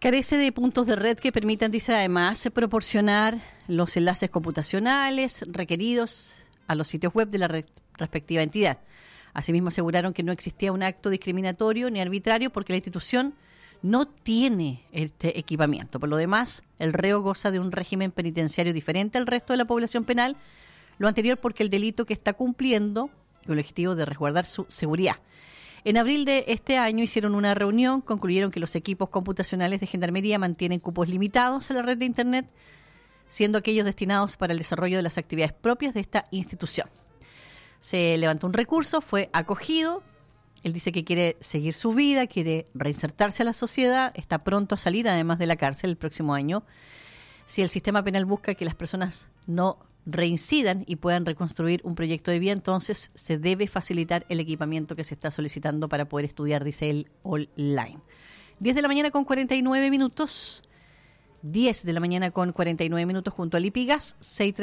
Carece de puntos de red que permitan, dice además, proporcionar los enlaces computacionales requeridos a los sitios web de la respectiva entidad. Asimismo, aseguraron que no existía un acto discriminatorio ni arbitrario porque la institución no tiene este equipamiento. Por lo demás, el reo goza de un régimen penitenciario diferente al resto de la población penal, lo anterior porque el delito que está cumpliendo con el objetivo de resguardar su seguridad. En abril de este año hicieron una reunión, concluyeron que los equipos computacionales de Gendarmería mantienen cupos limitados a la red de Internet, siendo aquellos destinados para el desarrollo de las actividades propias de esta institución. Se levantó un recurso, fue acogido. Él dice que quiere seguir su vida, quiere reinsertarse a la sociedad, está pronto a salir además de la cárcel el próximo año. Si el sistema penal busca que las personas no reincidan y puedan reconstruir un proyecto de vida, entonces se debe facilitar el equipamiento que se está solicitando para poder estudiar, dice él, online. 10 de la mañana con 49 minutos. 10 de la mañana con 49 minutos junto a Lipigas,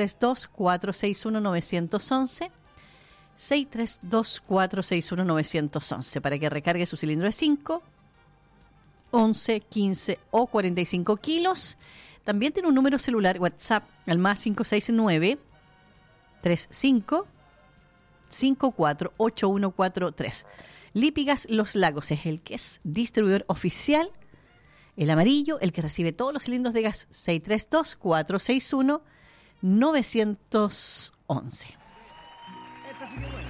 632-461-911. 632-461-911 para que recargue su cilindro de 5, 11, 15 o 45 kilos. También tiene un número celular WhatsApp al más 569 35 54 8143. Lipigas Los Lagos es el que es distribuidor oficial, el amarillo, el que recibe todos los cilindros de gas. 632-461-911. Esta sí que buena.